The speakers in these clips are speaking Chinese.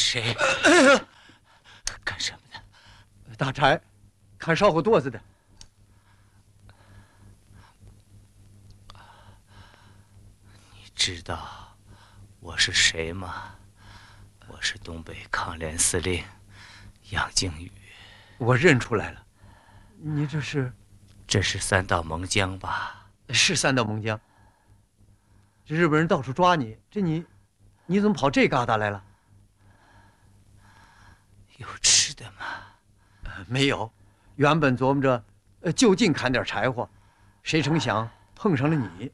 谁？干什么的？ 打柴，看烧火垛子的。 你知道我是谁吗？我是东北抗联司令杨靖宇。 我认出来了，你这是？ 这是三道勐江吧？ 是三道勐江。这日本人到处抓你，你怎么跑这旮瘩来了？ 有吃的吗？ 没有，原本琢磨着，就近砍点柴火，谁成想碰上了你。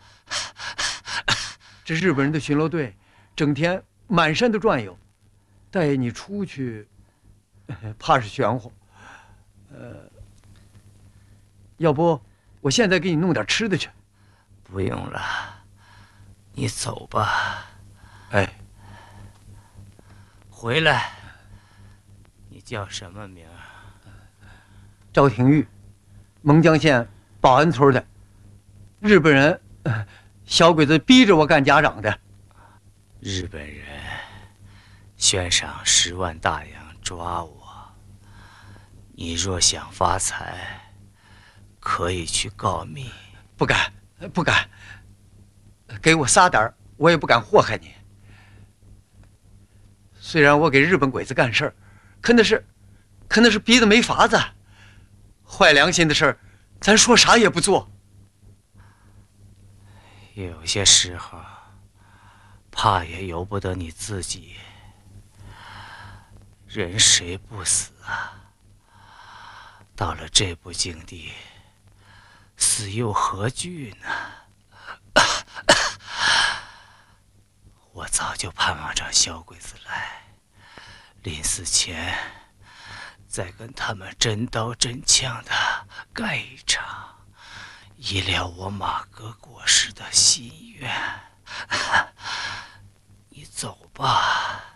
这日本人的巡逻队整天满山都转悠，带你出去，怕是玄乎。要不我现在给你弄点吃的去。 不用了，你走吧。 哎， 回来。你叫什么名？ 赵廷玉，勐江县保安村的。日本人，小鬼子逼着我干家长的。 日本人悬赏10万大洋抓我。你若想发财，可以去告密。 不敢，不敢。给我撒胆，我也不敢祸害你。虽然我给日本鬼子干事儿，可那是逼得没法子。坏良心的事儿，咱说啥也不做。 有些时候，怕也由不得你自己。人谁不死啊？到了这步境地，死又何惧呢？我早就盼望着小鬼子来，临死前再跟他们真刀真枪的干一场，以了我马革裹尸的心愿。